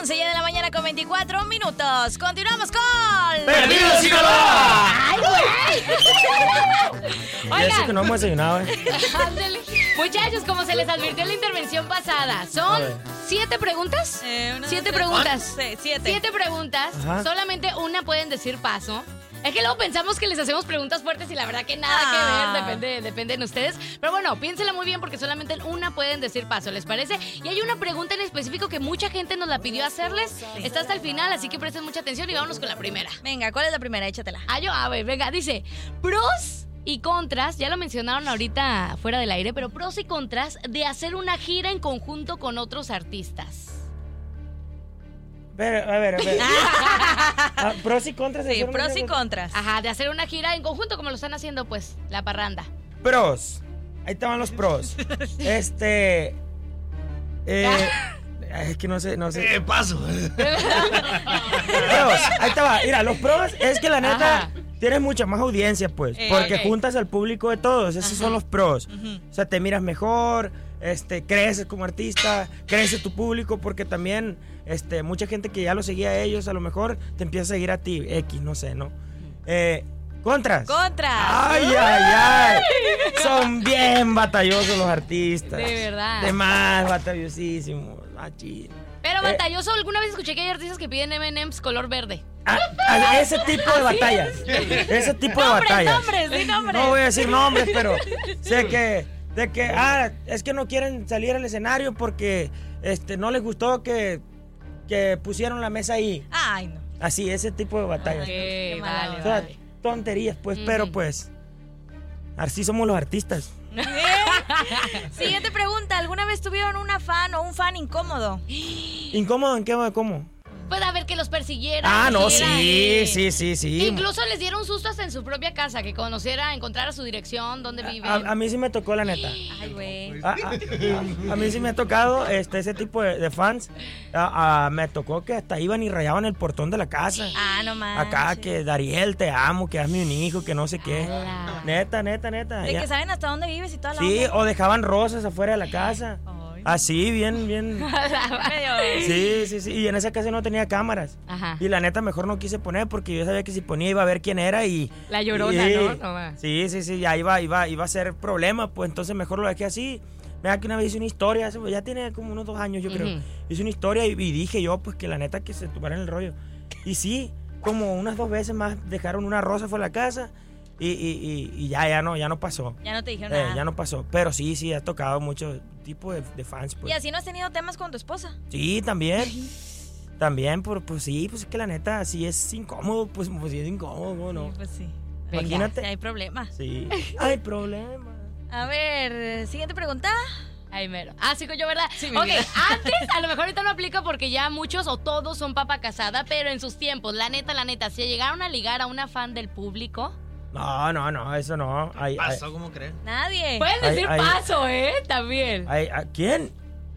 11 ya de la mañana con 24 minutos. Continuamos con... ¡Perdidos Sinaloa! ¡Ay, güey! Ya sé que no hemos desayunado, Ándale. Muchachos, como se les advirtió en la intervención pasada, son 7 preguntas. 7 preguntas. 7 preguntas. Ajá. Solamente una pueden decir paso. Es que luego pensamos que les hacemos preguntas fuertes y la verdad que nada que ver, depende de ustedes. Pero bueno, piénsenla muy bien porque solamente una pueden decir paso, ¿les parece? Y hay una pregunta en específico que mucha gente nos la pidió hacerles. Está hasta el final, así que presten mucha atención y vámonos con la primera. Venga, ¿cuál es la primera? Échatela. A ver, venga, dice, pros y contras, ya lo mencionaron ahorita fuera del aire, pero pros y contras de hacer una gira en conjunto con otros artistas. Pero, a ver. Pros y contras. Sí, pros y contras. Ajá, de hacer una gira en conjunto como lo están haciendo, pues, la parranda. Pros. Ahí te van los pros. Es que no sé. Paso. Pros, ahí te va. Mira, los pros es que la neta Ajá. tienes mucha más audiencia, pues. Porque ok. juntas al público de todos. Esos son los pros. O sea, te miras mejor, creces como artista, crece tu público, porque también mucha gente que ya lo seguía a ellos, a lo mejor te empieza a seguir a ti, no sé, ¿no? Contras. Ay. Son bien batallosos los artistas. De verdad. De más batallosísimos. Machín. Pero batalloso, alguna vez escuché que hay artistas que piden M&M's color verde. Ese tipo de batallas. Ese tipo de batallas. Nombres. No voy a decir nombres, pero sé que es que no quieren salir al escenario porque no les gustó que pusieron la mesa ahí. Ay, no. Así, ese tipo de batallas. Ok, mala O sea, vale. tonterías, pues, pero pues así somos los artistas. Siguiente pregunta. ¿Alguna vez tuvieron una fan o un fan incómodo? ¿Incómodo en qué? ¿Cómo? Pues a ver, que los persiguieran. No, que sí. incluso les dieron susto hasta en su propia casa, que encontrara su dirección, dónde viven. A mí sí me tocó, la neta. Ay, güey. A mí sí me ha tocado ese tipo de fans. Me tocó que hasta iban y rayaban el portón de la casa. No manches. Acá, que Dariel, te amo, que hazme un hijo, que no sé qué. Ala. Neta. De Ya. que saben hasta dónde vives y toda la Sí, onda. o dejaban rosas afuera de la casa. Ay. Así, bien. Medio- Sí. Y en esa casa no tenía cámaras. Ajá. Y la neta mejor no quise poner porque yo sabía que si ponía iba a ver quién era y... La Llorona, ¿no? No va. Sí, ya iba a ser problema, pues entonces mejor lo dejé así. Mira que una vez hice una historia, ya tiene como unos 2 años yo creo. Hice una historia y dije yo pues que la neta que se tomaran el rollo. Y sí, como unas 2 veces más dejaron una rosa fuera de la casa y ya no pasó. Ya no te dijeron nada. Ya no pasó. Pero sí, ha tocado mucho tipo de fans, pues. ¿Y así no has tenido temas con tu esposa? Sí, también. También, pues sí, pues es que la neta, si es incómodo, pues si es incómodo, ¿no? Sí, pues sí. Imagínate. Si hay problema. Sí. Hay problema. A ver, siguiente pregunta. Ay, mero. Sigo yo, ¿verdad? Sí, mi ok, vida. antes, a lo mejor ahorita no aplica porque ya muchos o todos son papa casada, pero en sus tiempos, la neta, si llegaron a ligar a una fan del público, No, eso no. ¿Pasó como crees? Nadie. pueden decir Ay. paso, También. ¿Quién?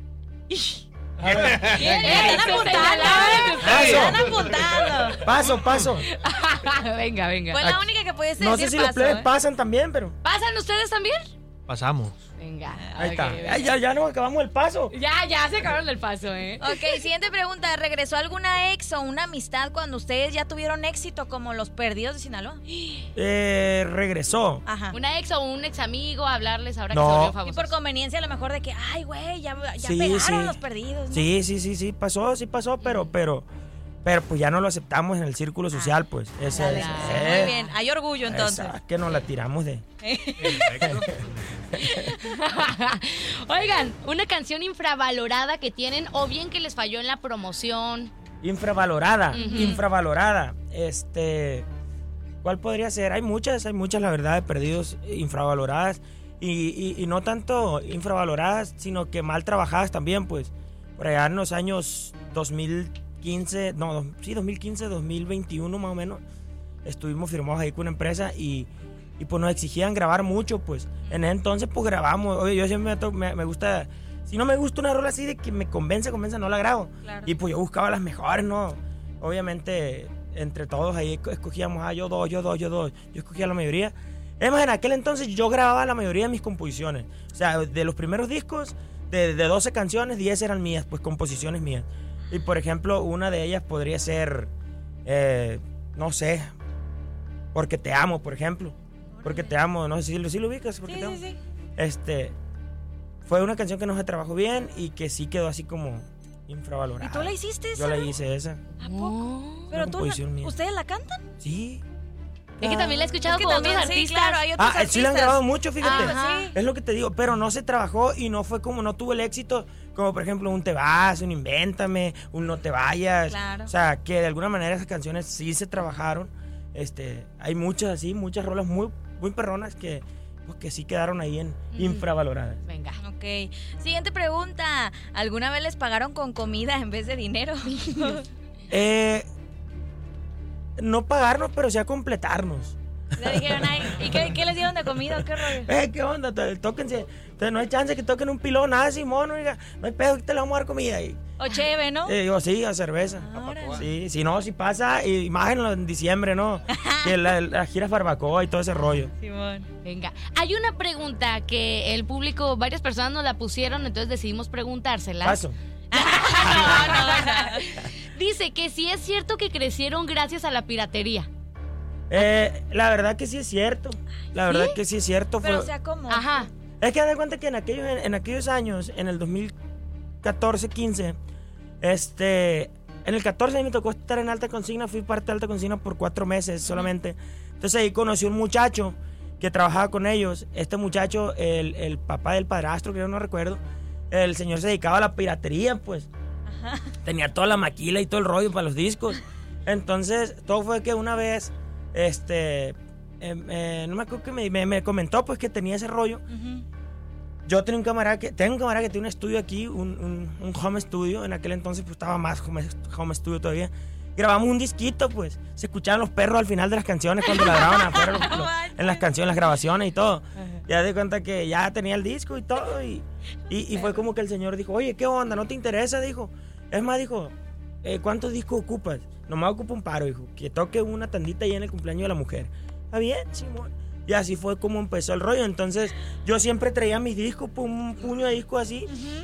A ver. ¿Quién? Ey, Están se apuntando. señalaron. Están apuntando. Paso. venga. Fue la única que pudiste No decir sé si los paso, plebes pasan también, pero... ¿Pasan ustedes también? Pasamos. Venga. Ahí está. venga. Ay, ya nos acabamos el paso. Ya se acabaron el paso, Ok, siguiente pregunta. ¿Regresó alguna ex o una amistad cuando ustedes ya tuvieron éxito como los Perdidos de Sinaloa? Regresó. Ajá. Una ex o un ex amigo a hablarles ahora que No. se volvió Y famoso. por conveniencia a lo mejor de que, ay, güey, ya Sí, pegaron sí. los Perdidos, ¿no? Sí, pasó, pero pues ya no lo aceptamos en el círculo social, pues. Ese Dale. es. Muy bien, hay orgullo entonces. Esa, que nos la tiramos de... Oigan, una canción infravalorada que tienen o bien que les falló en la promoción. Infravalorada. ¿Cuál podría ser? Hay muchas, la verdad, de Perdidos infravaloradas. Y no tanto infravaloradas, sino que mal trabajadas también, pues. Por allá en los años 2015, 2021 más o menos, estuvimos firmados ahí con una empresa y pues nos exigían grabar mucho, pues. En ese entonces, pues grabamos. Oye, yo siempre me gusta... Si no me gusta una rola así de que me convence, no la grabo. Claro. Y pues yo buscaba las mejores, ¿no? Obviamente, entre todos ahí escogíamos, yo dos. Yo escogía la mayoría. Es más, en aquel entonces yo grababa la mayoría de mis composiciones. O sea, de los primeros discos, de 12 canciones, 10 eran mías, pues composiciones mías. Y por ejemplo, una de ellas podría ser, no sé, Porque Te Amo, por ejemplo. Porque Te Amo, no sé si lo ubicas. Porque Sí, Te Amo. sí, sí. Fue una canción que no se trabajó bien y que sí quedó así como infravalorada. ¿Y tú la hiciste esa? Yo la hice esa. ¿A poco? Pero Una tú, composición mía. ¿ustedes la cantan? Sí. Es que también la he escuchado Es que con también, otros sí, artistas. claro, hay otros artistas. Sí la han grabado mucho, fíjate. Ah, sí. Es lo que te digo, pero no se trabajó y no fue como, no tuvo el éxito, como por ejemplo un Te Vas, un Invéntame, un No Te Vayas. Claro. O sea, que de alguna manera esas canciones sí se trabajaron. Hay muchas así, muchas rolas muy, muy perronas que sí quedaron ahí en infravaloradas. Venga. Ok. Siguiente pregunta. ¿Alguna vez les pagaron con comida en vez de dinero? No pagarnos, pero sí a completarnos. Le dijeron, ay, ¿y qué les dieron de comida o qué rollo? ¿Qué onda? Tóquense. Entonces, no hay chance que toquen un pilón, nada, Simón, oiga, no hay pedo, que te le vamos a dar comida. O cheve, ¿no? Yo sí, a cerveza. Órale. Sí, si no, si pasa, y más en diciembre, ¿no? Que la gira barbacoa y todo ese rollo. Simón. Venga. Hay una pregunta que el público, varias personas nos la pusieron, entonces decidimos preguntársela. Paso. No. Dice que si es cierto que crecieron gracias a la piratería. La verdad que sí es cierto. La verdad que sí es cierto. Pero, o sea, ¿cómo? Ajá. Es que haz de cuenta que en aquellos años, en el 2014, 15, en el 14 a mí me tocó estar en alta consigna, fui parte de alta consigna por 4 meses solamente. Entonces ahí conocí a un muchacho que trabajaba con ellos. Este muchacho, el papá del padrastro, que yo no recuerdo, el señor se dedicaba a la piratería, pues. Ajá. Tenía toda la maquila y todo el rollo para los discos. Entonces, todo fue que una vez, no me acuerdo que me comentó pues que tenía ese rollo. Ujú. Yo tengo un camarada que tiene un estudio aquí, un home studio. En aquel entonces pues estaba más home studio todavía. Grabamos un disquito, pues. Se escuchaban los perros al final de las canciones cuando ladraban afuera en las canciones, las grabaciones y todo. Ya de cuenta que ya tenía el disco y todo. Y fue como que el señor dijo, oye, ¿qué onda? ¿No te interesa? Dijo. Es más, dijo, ¿cuántos discos ocupas? Nomás ocupo un paro, dijo. Que toque una tandita ahí en el cumpleaños de la mujer. Está bien, Simón. Y así fue como empezó el rollo. Entonces, yo siempre traía mis discos, un puño de discos así.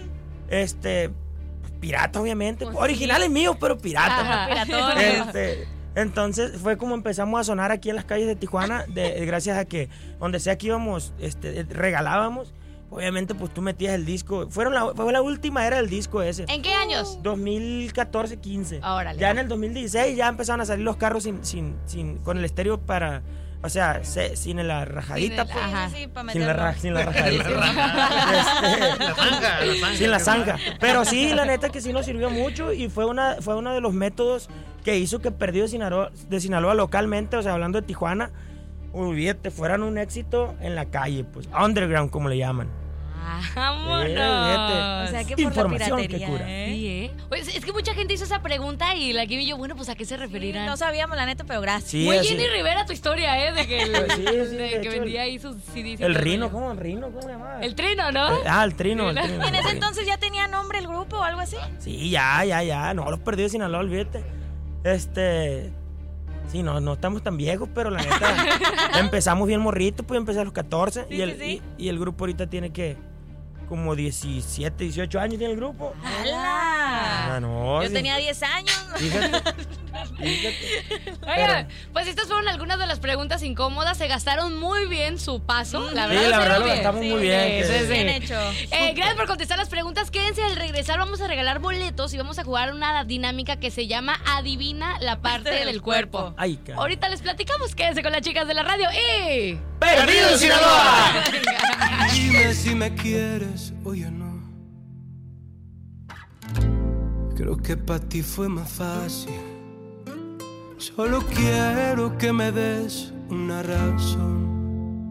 Pirata, obviamente. Pues originales míos, pero piratas. Ajá. Piratones. Entonces, fue como empezamos a sonar aquí en las calles de Tijuana, gracias a que donde sea que íbamos, regalábamos. Obviamente, pues tú metías el disco. Fue la última era del disco ese. ¿En qué años? 2014, 15. Órale. Ya en el 2016 ya empezaron a salir los carros con el estéreo para... O sea, sin la rajadita, pues. Ajá. Sí, para Sin la meterlo. rajadita. La zanja. Sin la zanja. Pero sí, la neta que sí nos sirvió mucho y fue uno de los métodos que hizo que Perdido de Sinaloa localmente, o sea, hablando de Tijuana, olvídate, fueran un éxito en la calle, pues. Underground, como le llaman. ¡Vámonos! O sea, que por la Información que piratería, cura. ¿eh? Sí, ¿eh? Pues es que mucha gente hizo esa pregunta y la que vi yo, bueno, pues ¿a qué se referirán? No sabíamos la neta, pero gracias. Sí, Muy así. Jenny Rivera tu historia, ¿eh? De que, Sí, de de que hecho, vendía ahí sus CDs. y El todo Rino, rollo. ¿cómo? ¿El Rino? ¿Cómo se llamaba? El Trino, ¿no? El Trino. ¿En ese entonces ya tenía nombre el grupo o algo así? Sí, ya. No, los Perdidos de Sinaloa, olvídate. Sí, no estamos tan viejos, pero la neta empezamos bien morritos, pues empecé a los 14 Sí, y sí. el grupo ahorita tiene que como 17, 18 años tiene el grupo. ¡Hala! No, Yo sí. tenía 10 años. Fíjate. Oigan, pues estas fueron algunas de las preguntas incómodas. Se gastaron muy bien su paso. La Sí, verdad, la verdad lo bien. gastamos muy bien. Sí, sí, sí. Bien hecho. Gracias por contestar las preguntas. Quédense al regresar. Vamos a regalar boletos y vamos a jugar una dinámica que se llama Adivina la parte del cuerpo. Ay, cara. Ahorita les platicamos. Quédense con las chicas de la radio y... ¡Perdido en Sinaloa! Dime si me quieres o ya no. Creo que para ti fue más fácil. Solo quiero que me des una razón